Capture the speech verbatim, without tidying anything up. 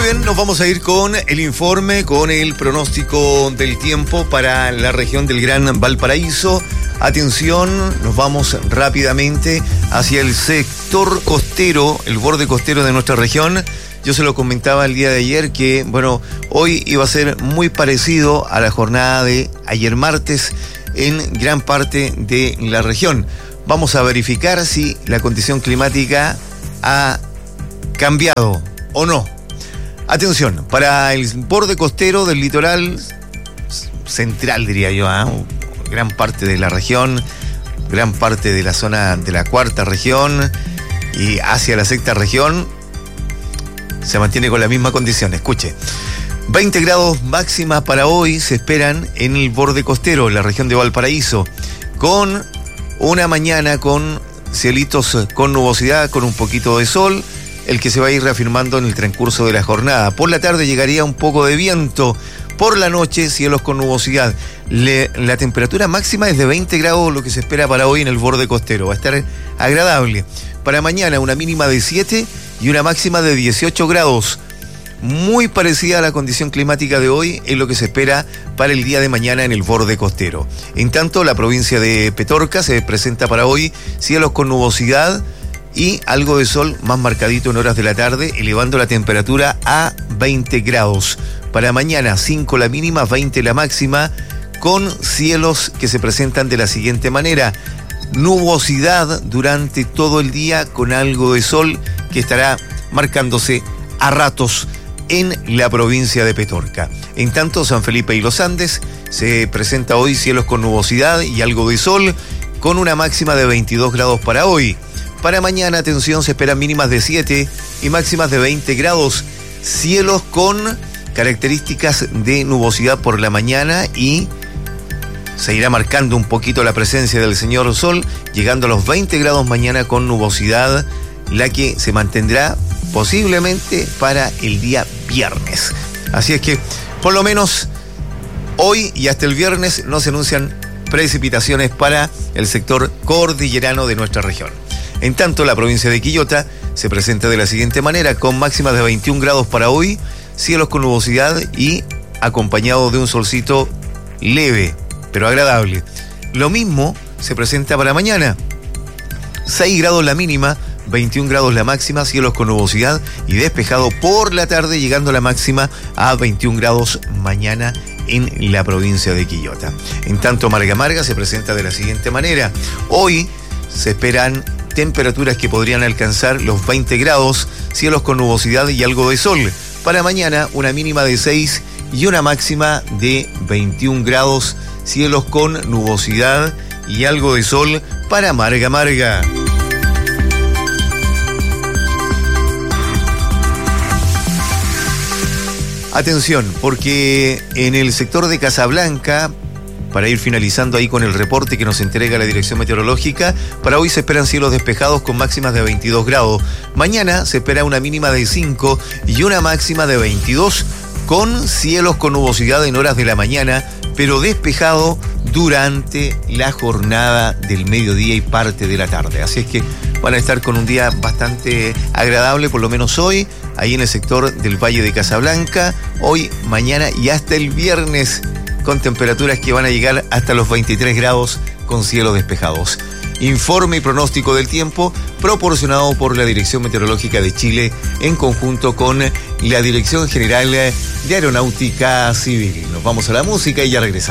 Muy bien, nos vamos a ir con el informe, con el pronóstico del tiempo para la región del Gran Valparaíso. Atención, nos vamos rápidamente hacia el sector costero, el borde costero de nuestra región. Yo se lo comentaba el día de ayer que, bueno, hoy iba a ser muy parecido a la jornada de ayer martes en gran parte de la región. Vamos a verificar si la condición climática ha cambiado o no. Atención, para el borde costero del litoral central, diría yo, ¿eh? gran parte de la región, gran parte de la zona de la cuarta región y hacia la sexta región, se mantiene con la misma condición. Escuche, veinte grados máximas para hoy se esperan en el borde costero, en la región de Valparaíso, con una mañana con cielitos con nubosidad, con un poquito de sol, el que se va a ir reafirmando en el transcurso de la jornada. Por la tarde llegaría un poco de viento. Por la noche, cielos con nubosidad. Le, la temperatura máxima es de veinte grados, lo que se espera para hoy en el borde costero. Va a estar agradable. Para mañana, una mínima de siete y una máxima de dieciocho grados. Muy parecida a la condición climática de hoy es lo que se espera para el día de mañana en el borde costero. En tanto, la provincia de Petorca se presenta para hoy cielos con nubosidad y algo de sol más marcadito en horas de la tarde, elevando la temperatura a veinte grados. Para mañana, cinco la mínima, veinte la máxima, con cielos que se presentan de la siguiente manera. Nubosidad durante todo el día, con algo de sol que estará marcándose a ratos en la provincia de Petorca. En tanto, San Felipe y los Andes se presenta hoy cielos con nubosidad y algo de sol, con una máxima de veintidós grados para hoy. Para mañana, atención, se esperan mínimas de siete y máximas de veinte grados. Cielos con características de nubosidad por la mañana y se irá marcando un poquito la presencia del señor Sol, llegando a los veinte grados mañana con nubosidad, la que se mantendrá posiblemente para el día viernes. Así es que, por lo menos, hoy y hasta el viernes no se anuncian precipitaciones para el sector cordillerano de nuestra región. En tanto, la provincia de Quillota se presenta de la siguiente manera, con máximas de veintiún grados para hoy, cielos con nubosidad y acompañado de un solcito leve, pero agradable. Lo mismo se presenta para mañana, seis grados la mínima, veintiún grados la máxima, cielos con nubosidad y despejado por la tarde, llegando la máxima a veintiún grados mañana en la provincia de Quillota. En tanto, Marga Marga se presenta de la siguiente manera. Hoy se esperan temperaturas que podrían alcanzar los veinte grados, cielos con nubosidad y algo de sol. Para mañana, una mínima de seis y una máxima de veintiún grados, cielos con nubosidad y algo de sol para Marga Marga. Atención, porque en el sector de Casablanca, para ir finalizando ahí con el reporte que nos entrega la Dirección Meteorológica, para hoy se esperan cielos despejados con máximas de veintidós grados. Mañana se espera una mínima de cinco y una máxima de veintidós, con cielos con nubosidad en horas de la mañana, pero despejado durante la jornada del mediodía y parte de la tarde. Así es que van a estar con un día bastante agradable, por lo menos hoy, ahí en el sector del Valle de Casablanca, hoy, mañana y hasta el viernes, con temperaturas que van a llegar hasta los veintitrés grados con cielos despejados. Informe y pronóstico del tiempo proporcionado por la Dirección Meteorológica de Chile en conjunto con la Dirección General de Aeronáutica Civil. Nos vamos a la música y ya regresamos.